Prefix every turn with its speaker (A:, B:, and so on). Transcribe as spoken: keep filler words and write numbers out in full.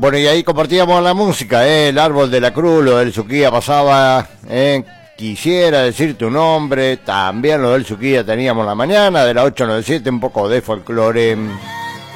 A: Bueno, y ahí compartíamos la música, ¿eh? El Árbol de la Cruz, lo del Suquía pasaba, ¿eh? Quisiera decir tu nombre, también lo del Suquía teníamos la mañana, de la ocho noventa y siete, un poco de folclore.